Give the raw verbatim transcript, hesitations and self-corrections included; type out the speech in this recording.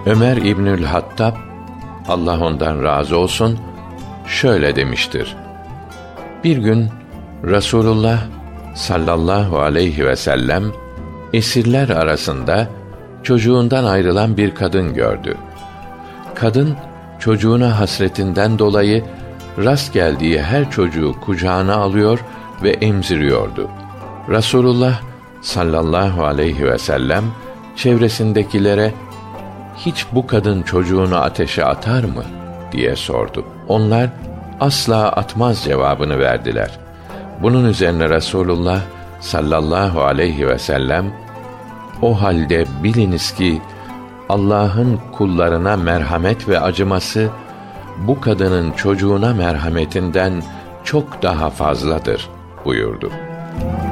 Ömer İbnül Hattab, Allah ondan razı olsun, şöyle demiştir: Bir gün Resulullah sallallahu aleyhi ve sellem esirler arasında çocuğundan ayrılan bir kadın gördü. Kadın çocuğuna hasretinden dolayı rast geldiği her çocuğu kucağına alıyor ve emziriyordu. Resulullah sallallahu aleyhi ve sellem çevresindekilere hiç bu kadın çocuğunu ateşe atar mı diye sordu. Onlar asla atmaz cevabını verdiler. Bunun üzerine Resulullah sallallahu aleyhi ve sellem, o halde biliniz ki Allah'ın kullarına merhamet ve acıması bu kadının çocuğuna merhametinden çok daha fazladır buyurdu.